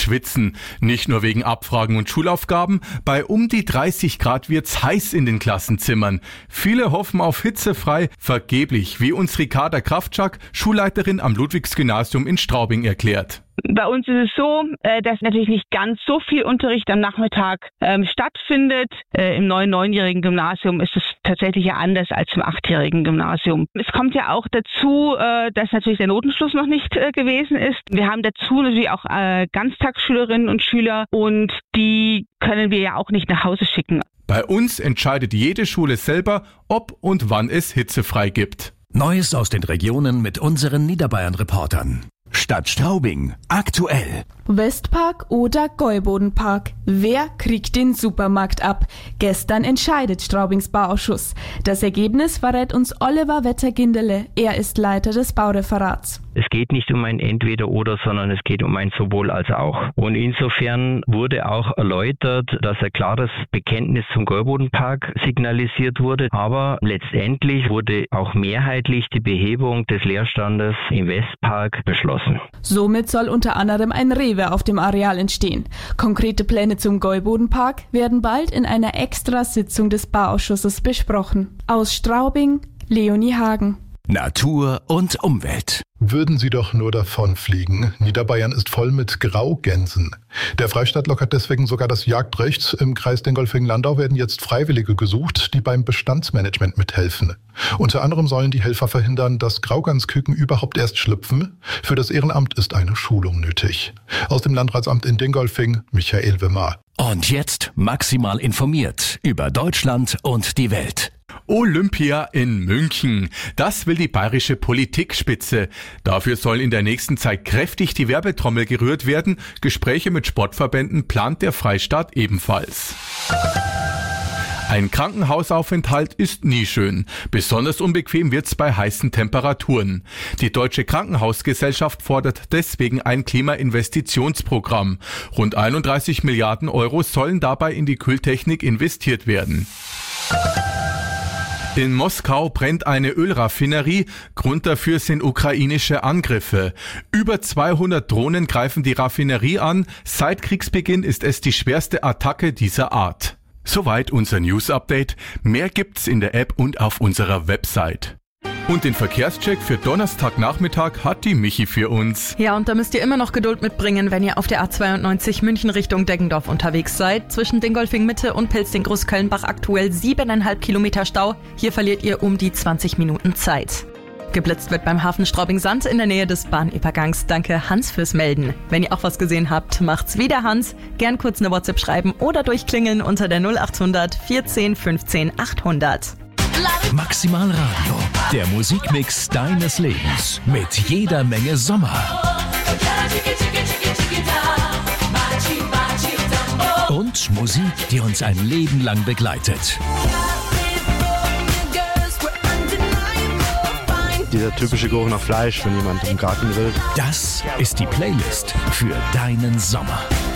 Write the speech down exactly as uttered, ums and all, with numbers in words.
schwitzen. Nicht nur wegen Abfragen und Schulaufgaben, bei um die dreißig Grad wird's heiß in den Klassenzimmern. Viele hoffen auf hitzefrei, vergeblich, wie uns Ricarda Kraftschak, Schulleiterin am Ludwigsgymnasium in Straubing, erklärt. Bei uns ist es so, dass natürlich nicht ganz so viel Unterricht am Nachmittag ähm, stattfindet. Äh, Im neuen neunjährigen Gymnasium ist es tatsächlich ja anders als im achtjährigen Gymnasium. Es kommt ja auch dazu, äh, dass natürlich der Notenschluss noch nicht äh, gewesen ist. Wir haben dazu natürlich auch äh, Ganztagsschülerinnen und Schüler und die können wir ja auch nicht nach Hause schicken. Bei uns entscheidet jede Schule selber, ob und wann es hitzefrei gibt. Neues aus den Regionen mit unseren Niederbayern-Reportern. Stadt Straubing, aktuell. Westpark oder Gäubodenpark? Wer kriegt den Supermarkt ab? Gestern entscheidet Straubings Bauausschuss. Das Ergebnis verrät uns Oliver Wetter-Gindele. Er ist Leiter des Baureferats. Es geht nicht um ein Entweder-Oder, sondern es geht um ein Sowohl als auch. Und insofern wurde auch erläutert, dass ein klares Bekenntnis zum Gäubodenpark signalisiert wurde. Aber letztendlich wurde auch mehrheitlich die Behebung des Leerstandes im Westpark beschlossen. Somit soll unter anderem ein Rewe auf dem Areal entstehen. Konkrete Pläne zum Gäubodenpark werden bald in einer Extrasitzung des Bauausschusses besprochen. Aus Straubing, Leonie Hagen. Natur und Umwelt. Würden sie doch nur davonfliegen. Niederbayern ist voll mit Graugänsen. Der Freistaat lockert deswegen sogar das Jagdrecht. Im Kreis Dingolfing-Landau werden jetzt Freiwillige gesucht, die beim Bestandsmanagement mithelfen. Unter anderem sollen die Helfer verhindern, dass Graugansküken überhaupt erst schlüpfen. Für das Ehrenamt ist eine Schulung nötig. Aus dem Landratsamt in Dingolfing, Michael Wimmer. Und jetzt maximal informiert über Deutschland und die Welt. Olympia in München. Das will die bayerische Politikspitze. Dafür soll in der nächsten Zeit kräftig die Werbetrommel gerührt werden. Gespräche mit Sportverbänden plant der Freistaat ebenfalls. Ein Krankenhausaufenthalt ist nie schön. Besonders unbequem wird's bei heißen Temperaturen. Die Deutsche Krankenhausgesellschaft fordert deswegen ein Klimainvestitionsprogramm. Rund einunddreißig Milliarden Euro sollen dabei in die Kühltechnik investiert werden. In Moskau brennt eine Ölraffinerie. Grund dafür sind ukrainische Angriffe. Über zweihundert Drohnen greifen die Raffinerie an. Seit Kriegsbeginn ist es die schwerste Attacke dieser Art. Soweit unser News-Update. Mehr gibt's in der App und auf unserer Website. Und den Verkehrscheck für Donnerstagnachmittag hat die Michi für uns. Ja, und da müsst ihr immer noch Geduld mitbringen, wenn ihr auf der A zweiundneunzig München Richtung Deggendorf unterwegs seid. Zwischen Dingolfing Mitte und Pilzding-Großkölnbach aktuell siebeneinhalb Kilometer Stau. Hier verliert ihr um die zwanzig Minuten Zeit. Geblitzt wird beim Hafen Straubing-Sand in der Nähe des Bahnübergangs. Danke Hans fürs Melden. Wenn ihr auch was gesehen habt, macht's wieder Hans. Gern kurz eine WhatsApp schreiben oder durchklingeln unter der null achthundert vierzehn fünfzehn achthundert. Maximal Radio, der Musikmix deines Lebens mit jeder Menge Sommer. Und Musik, die uns ein Leben lang begleitet. Dieser typische Geruch nach Fleisch, wenn jemand im Garten grillt. Das ist die Playlist für deinen Sommer.